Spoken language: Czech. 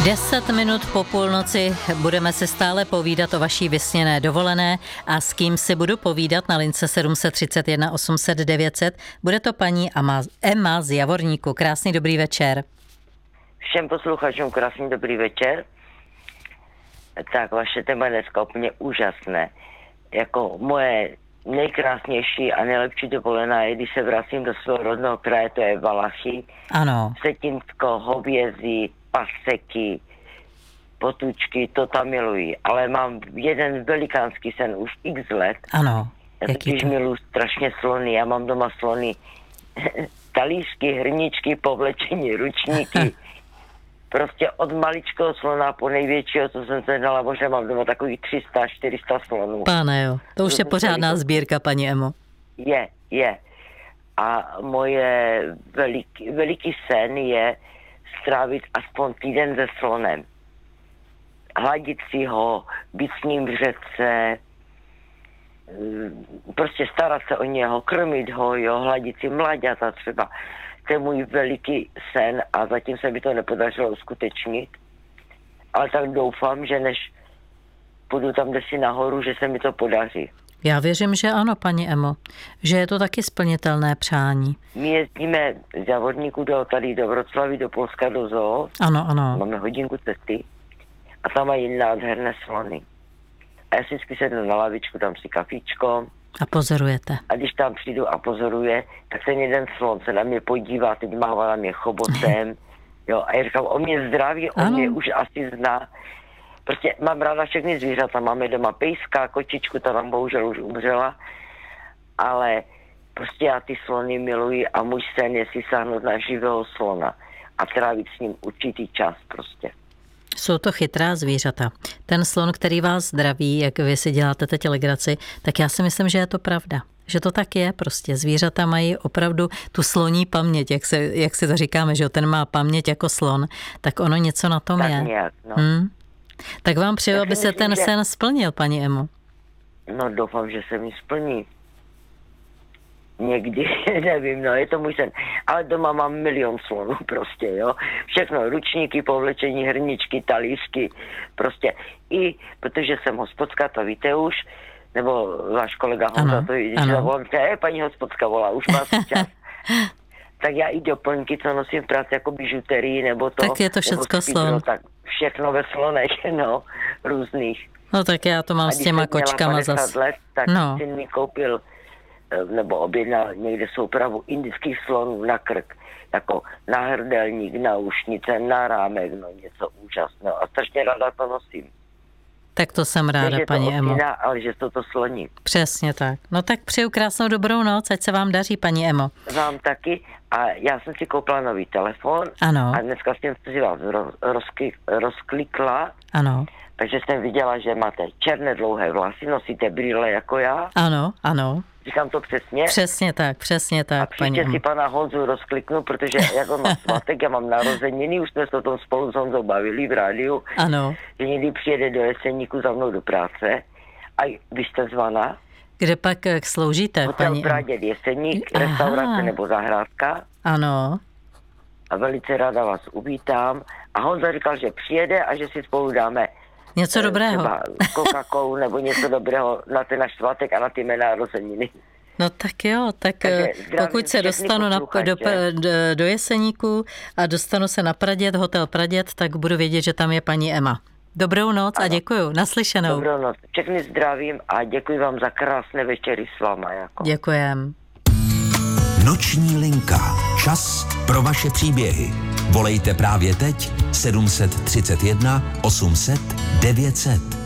10 minut po půlnoci budeme se stále povídat o vaší vysněné dovolené a s kým si budu povídat na lince 731 800 900. Bude to paní Emma z Javorníku. Krásný dobrý večer. Všem posluchačům krásný dobrý večer. Tak vaše téma je dneska úplně úžasné. Jako moje nejkrásnější a nejlepší dovolená je, když se vracím do svého rodného kraje, to je Valachy. Ano. Vsetinsko, Hovězí, Paseky, Potůčky, to tam miluji. Ale mám jeden velikánský sen už x let. Ano. Já totiž miluji strašně slony. Já mám doma slony, talířky, hrničky, povlečení, ručníky. Prostě od maličkého slona po největšího, co jsem se dala, možná mám doma takových 300-400 slonů. Pane jo, to už je pořádná sbírka, paní Emo. Je. A moje veliký sen je strávit aspoň týden se slonem. Hladit si ho, být s ním v řece, prostě starat se o něho, krmit ho, jo, hladit si mlaďata třeba. To je můj veliký sen a zatím se mi to nepodařilo uskutečnit. Ale tak doufám, že než půjdu tam desi nahoru, že se mi to podaří. Já věřím, že ano, paní Emo, že je to taky splnitelné přání. My jezdíme z Javorníku tady do Vroclaví, do Polska, do zoo. Ano. Máme hodinku cesty a tam mají nádherné slony. A já si vždycky sednu na lavičku, tam si kafíčko. A pozorujete. A když tam přijdu a pozoruje, tak ten jeden slon se na mě podívá, teď mává na mě chobotem. Jo, a já říkám, on mě zdraví, on mě už asi zná. Prostě mám ráda všechny zvířata, máme doma pejska, kočičku, ta nám bohužel už umřela, ale prostě já ty slony miluji a můj sen je si sáhnout na živého slona a trávit s ním určitý čas prostě. Jsou to chytrá zvířata. Ten slon, který vás zdraví, jak vy si děláte teď legraci, tak já si myslím, že je to pravda. Že to tak je prostě. Zvířata mají opravdu tu sloní paměť, jak si to říkáme, že ten má paměť jako slon, tak ono něco na tom tak je. Nějak, no. Tak vám přeju, aby se ten sen splnil, paní Emo. No doufám, že se mi splní. Někdy, nevím, no, je to můj sen. Ale doma mám milion slonů prostě, jo. Všechno, ručníky, povlečení, hrničky, talířky, prostě. I, protože jsem hospodská, to víte už, nebo váš kolega Honza, to když zavolám, paní hospodská volá, už má čas. Tak já i doplňky, co nosím v práci, jako bižuterii, nebo to. Tak je to všecko slon. Tak všechno ve slonech, no, různých. No tak já to mám s těma kočkama zase. Let, tak syn mi koupil nebo objednal někde soupravu indických slonů na krk, jako na hrdelník, na ušnice, na rámek, no něco úžasného a strašně ráda to nosím. Tak to jsem ráda, paní Emo. Ale že to sloní. Přesně tak. No tak přeju krásnou dobrou noc, ať se vám daří, paní Emo. Vám taky a já jsem si koupila nový telefon. Ano. A dneska jsem si vás rozklikla. Ano. Takže jsem viděla, že máte černé dlouhé vlasy, nosíte brýle jako já. Ano. Říkám to přesně? Přesně tak, a příště si pana Honzu rozkliknu, protože jak on má svátek, já mám narozeniny, už jsme se o tom spolu s Honzou bavili v rádiu. Ano. Že někdy přijede do Jeseníku za mnou do práce. A vy jste zvaná? Kde pak sloužíte, Hotel paní Praděd Jeseník, restaurace nebo zahrádka. Ano. A velice ráda vás uvítám. A Honza říkal, že přijede a že si spolu dáme něco dobrého. Třeba Coca-Colu nebo něco dobrého na ten náš svátek a na ty mé narozeniny. No tak jo, tak pokud se dostanu do Jeseníku a dostanu se na Praděd, hotel Praděd, tak budu vědět, že tam je paní Emma. Dobrou noc a děkuju. Naslyšenou. Dobrou noc. Všechny zdravím a děkuji vám za krásné večery s váma. Jako. Děkujem. Noční linka. Čas pro vaše příběhy. Volejte právě teď 731 800 900.